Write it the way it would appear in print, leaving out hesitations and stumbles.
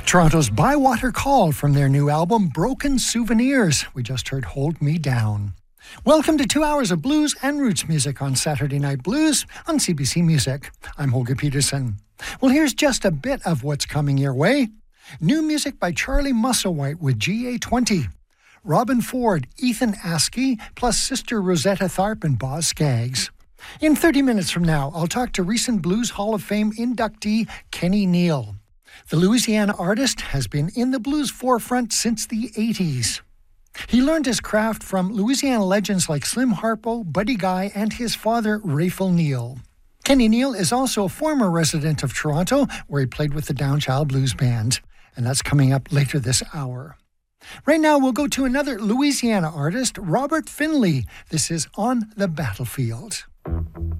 Toronto's Bywater called from their new album, Broken Souvenirs. We just heard Hold Me Down. Welcome to 2 hours of blues and roots music on Saturday Night Blues on CBC Music. I'm Holger Peterson. Well, here's just a bit of what's coming your way. New music by Charlie Musselwhite with GA20. Robin Ford, Ethan Askey, plus Sister Rosetta Tharpe and Boz Scaggs. In 30 minutes from now, I'll talk to recent Blues Hall of Fame inductee Kenny Neal. The Louisiana artist has been in the blues forefront since the 80s. He learned his craft from Louisiana legends like Slim Harpo, Buddy Guy, and his father, Rayful Neal. Kenny Neal is also a former resident of Toronto, where he played with the Downchild Blues Band, and that's coming up later this hour. Right now, we'll go to another Louisiana artist, Robert Finley. This is On the Battlefield.